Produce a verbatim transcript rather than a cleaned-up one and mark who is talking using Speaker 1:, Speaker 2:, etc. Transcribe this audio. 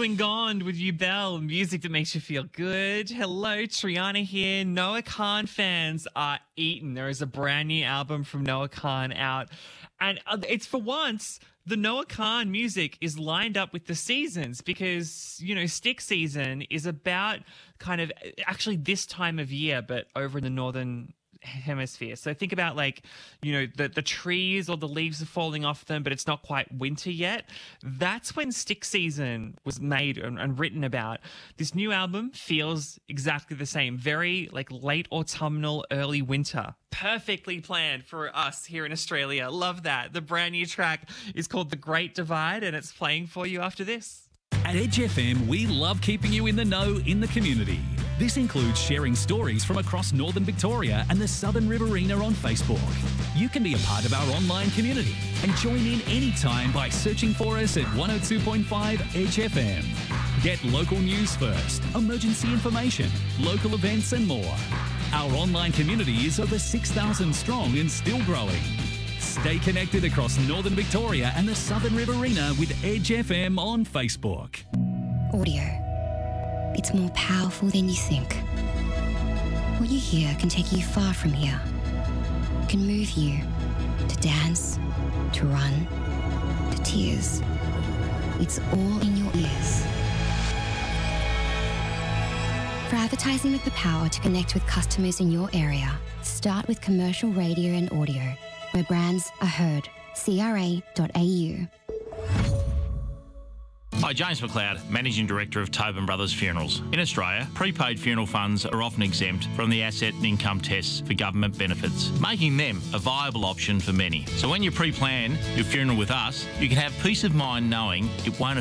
Speaker 1: Swingond with You Bell, music that makes you feel good. Hello, Triana here. Noah Khan fans are eaten. There is a brand new album from Noah Khan out. And it's for once, the Noah Khan music is lined up with the seasons because, you know, Stick season is about kind of actually this time of year, but over in the northern hemisphere. So think about like, you know, the, the trees or the leaves are falling off them, but it's not quite winter yet. That's when Stick season was made and, and written about. This new album feels exactly the same. Very like late autumnal, early winter. Perfectly planned for us here in Australia. Love that. The brand new track is called The Great Divide and it's playing for you after this.
Speaker 2: At Edge F M, we love keeping you in the know in the community. This includes sharing stories from across Northern Victoria and the Southern Riverina on Facebook. You can be a part of our online community and join in anytime by searching for us at one oh two point five Edge F M. Get local news first, emergency information, local events and more. Our online community is over six thousand strong and still growing. Stay connected across Northern Victoria and the Southern Riverina with Edge F M on Facebook.
Speaker 3: Audio. It's more powerful than you think. What you hear can take you far from here. It can move you to dance, to run, to tears. It's all in your ears. For advertising with the power to connect with customers in your area, start with commercial radio and audio, where brands are heard. C R A dot A U.
Speaker 4: Hi, James McLeod, Managing Director of Tobin Brothers Funerals. In Australia, prepaid funeral funds are often exempt from the asset and income tests for government benefits, making them a viable option for many. So when you pre-plan your funeral with us, you can have peace of mind knowing it won't